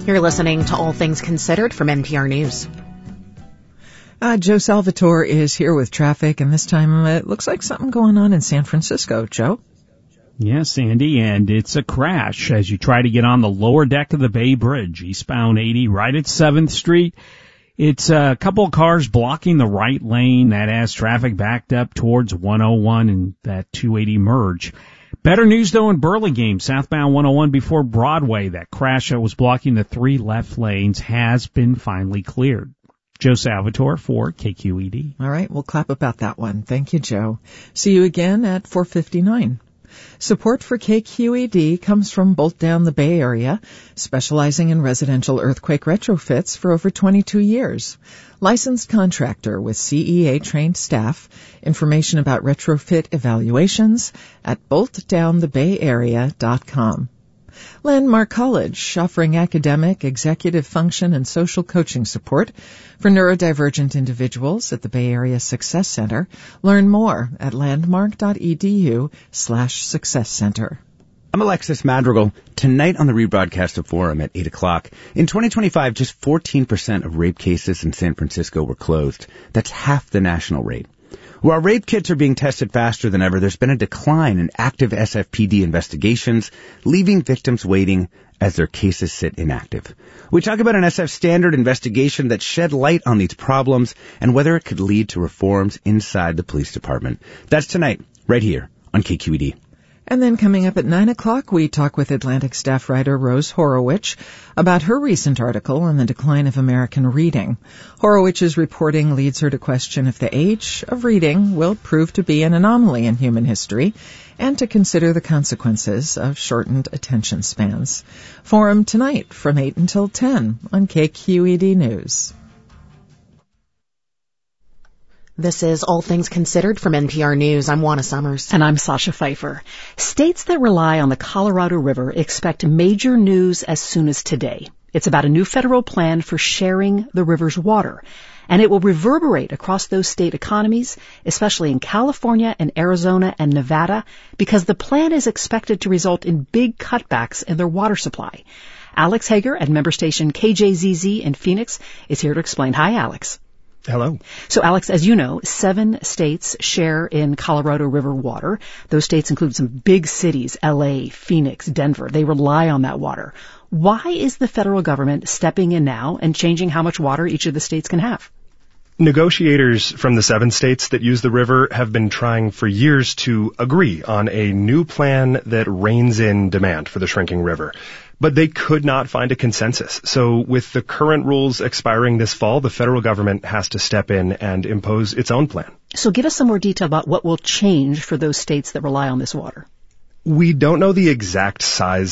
You're listening to All Things Considered from NPR News. Joe Salvatore is here with traffic, and this time it looks like something going on in San Francisco. Joe? Yes, Sandy, and it's a crash as you try to get on the lower deck of the Bay Bridge, eastbound 80, right at 7th Street. It's a couple of cars blocking the right lane. That has traffic backed up towards 101 and that 280 merge. Better news, though, in Burlingame, southbound 101 before Broadway. That crash that was blocking the 3 left lanes has been finally cleared. Joe Salvatore for KQED. All right, we'll clap about that one. Thank you, Joe. See you again at 4:59. Support for KQED comes from Bolt Down the Bay Area, specializing in residential earthquake retrofits for over 22 years. Licensed contractor with CEA-trained staff. Information about retrofit evaluations at boltdownthebayarea.com. Landmark College, offering academic, executive function, and social coaching support for neurodivergent individuals at the Bay Area Success Center. Learn more at landmark.edu/Success Center. I'm Alexis Madrigal. Tonight on the rebroadcast of Forum at 8 o'clock. In 2025, just 14% of rape cases in San Francisco were closed. That's half the national rate. While rape kits are being tested faster than ever, there's been a decline in active SFPD investigations, leaving victims waiting as their cases sit inactive. We talk about an SF standard investigation that shed light on these problems and whether it could lead to reforms inside the police department. That's tonight, right here on KQED. And then coming up at 9 o'clock, we talk with Atlantic staff writer Rose Horowitz about her recent article on the decline of American reading. Horowitz's reporting leads her to question if the age of reading will prove to be an anomaly in human history and to consider the consequences of shortened attention spans. Forum tonight from 8 until 10 on KQED News. This is All Things Considered from NPR News. I'm Juana Summers. And I'm Sasha Pfeiffer. States that rely on the Colorado River expect major news as soon as today. It's about a new federal plan for sharing the river's water. And it will reverberate across those state economies, especially in California and Arizona and Nevada, because the plan is expected to result in big cutbacks in their water supply. Alex Hager at member station KJZZ in Phoenix is here to explain. Hi, Alex. Hello. So, Alex, as you know, 7 states share in Colorado River water. Those states include some big cities, LA, Phoenix, Denver. They rely on that water. Why is the federal government stepping in now and changing how much water each of the states can have? Negotiators from the 7 states that use the river have been trying for years to agree on a new plan that reins in demand for the shrinking river. But they could not find a consensus. So with the current rules expiring this fall, the federal government has to step in and impose its own plan. So give us some more detail about what will change for those states that rely on this water. We don't know the exact size